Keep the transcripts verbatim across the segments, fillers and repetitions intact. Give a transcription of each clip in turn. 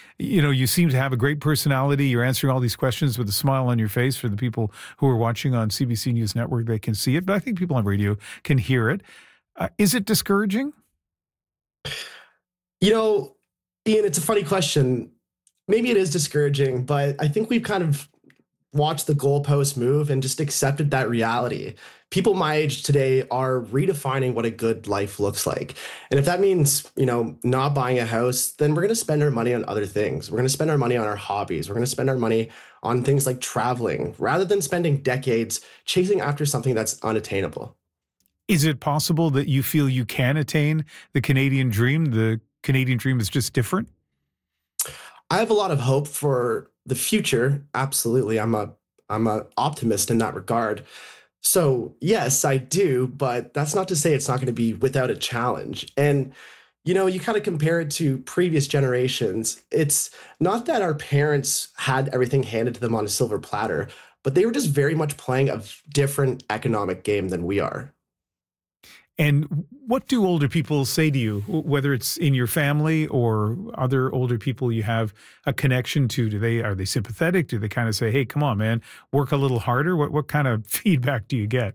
you know, you seem to have a great personality. You're answering all these questions with a smile on your face. For the people who are watching on C B C News Network, they can see it, but I think people on radio can hear it. Uh, is it discouraging? You know, Ian, it's a funny question. Maybe it is discouraging, but I think we've kind of watched the goalposts move and just accepted that reality. People my age today are redefining what a good life looks like. And if that means, you know, not buying a house, then we're going to spend our money on other things. We're going to spend our money on our hobbies. We're going to spend our money on things like traveling, rather than spending decades chasing after something that's unattainable. Is it possible that you feel you can attain the Canadian dream? The Canadian dream is just different? I have a lot of hope for the future. Absolutely. I'm a I'm an optimist in that regard. So yes, I do, but that's not to say it's not going to be without a challenge. And, you know, you kind of compare it to previous generations. It's not that our parents had everything handed to them on a silver platter, but they were just very much playing a different economic game than we are. And what do older people say to you, whether it's in your family or other older people you have a connection to? Do they, are they sympathetic? Do they kind of say, hey, come on, man, work a little harder? What, what kind of feedback do you get?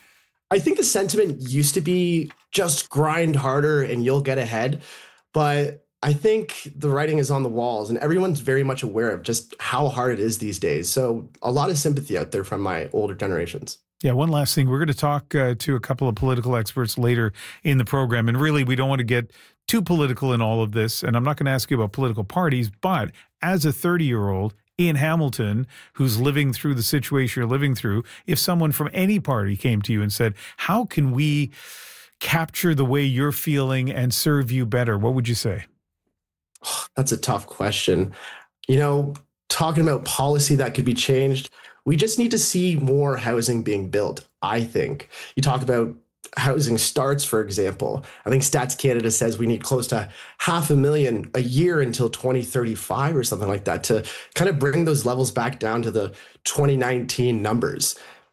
I think the sentiment used to be just grind harder and you'll get ahead. But I think the writing is on the walls and everyone's very much aware of just how hard it is these days. So a lot of sympathy out there from my older generations. Yeah, one last thing. We're going to talk uh, to a couple of political experts later in the program. And really, we don't want to get too political in all of this. And I'm not going to ask you about political parties, but as a thirty-year-old in Hamilton who's living through the situation you're living through, if someone from any party came to you and said, how can we capture the way you're feeling and serve you better, what would you say? That's a tough question. You know, talking about policy that could be changed, we just need to see more housing being built, I think. You talk about housing starts, for example. I think Stats Canada says we need close to half a million a year until twenty thirty-five or something like that to kind of bring those levels back down to the twenty nineteen numbers.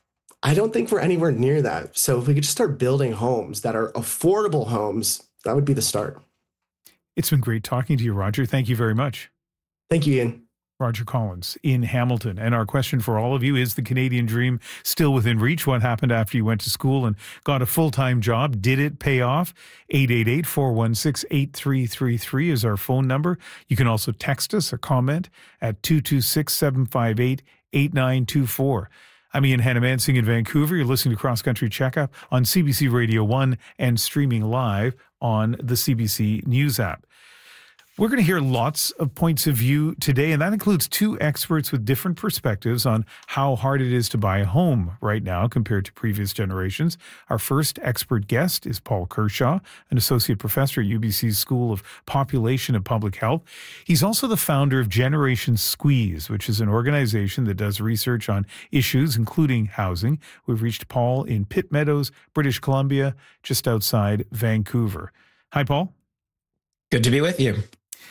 I don't think we're anywhere near that. So if we could just start building homes that are affordable homes, that would be the start. It's been great talking to you, Roger. Thank you very much. Thank you, Ian. Roger Collins in Hamilton. And our question for all of you is, the Canadian dream still within reach? What happened after you went to school and got a full-time job? Did it pay off? eight eight eight, four one six, eight three three three is our phone number. You can also text us a comment at two two six, seven five eight, eight nine two four. I'm Ian Hannamansing in Vancouver. You're listening to Cross Country Checkup on C B C Radio one and streaming live on the C B C News app. We're going to hear lots of points of view today, and that includes two experts with different perspectives on how hard it is to buy a home right now compared to previous generations. Our first expert guest is Paul Kershaw, an associate professor at U B C's School of Population and Public Health. He's also the founder of Generation Squeeze, which is an organization that does research on issues including housing. We've reached Paul in Pitt Meadows, British Columbia, just outside Vancouver. Hi, Paul. Good to be with you.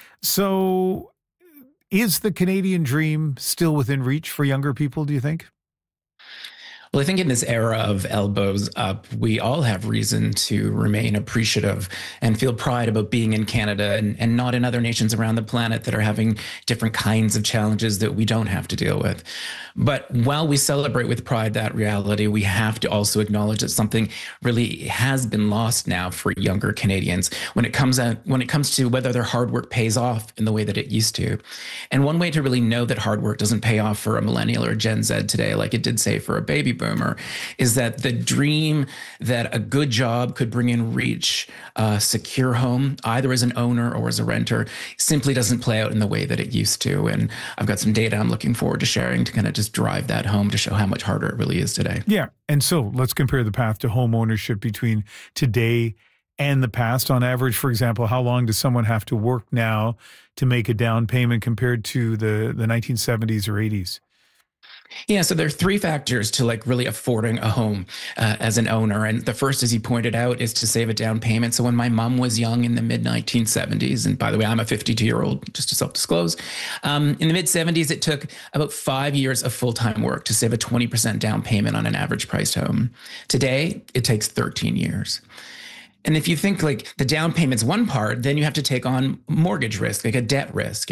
So is the Canadian dream still within reach for younger people, do you think? Well, I think in this era of elbows up, we all have reason to remain appreciative and feel pride about being in Canada and, and not in other nations around the planet that are having different kinds of challenges that we don't have to deal with. But while we celebrate with pride that reality, we have to also acknowledge that something really has been lost now for younger Canadians when it comes out, when it comes to whether their hard work pays off in the way that it used to. And one way to really know that hard work doesn't pay off for a millennial or Gen Z today, like it did say for a baby boomer, is that the dream that a good job could bring in reach, a secure home, either as an owner or as a renter, simply doesn't play out in the way that it used to. And I've got some data I'm looking forward to sharing to kind of just drive that home to show how much harder it really is today. Yeah. And so let's compare the path to home ownership between today and the past. On average, for example, how long does someone have to work now to make a down payment compared to the, the nineteen seventies or eighties? Yeah, so there are three factors to like really affording a home uh, as an owner. And the first, as you pointed out, is to save a down payment. So when my mom was young in the mid nineteen seventies, and by the way, I'm a fifty-two-year-old, just to self-disclose, um, in the mid seventies, it took about five years of full-time work to save a twenty percent down payment on an average priced home. Today, it takes thirteen years. And if you think like the down payment's one part, then you have to take on mortgage risk, like a debt risk.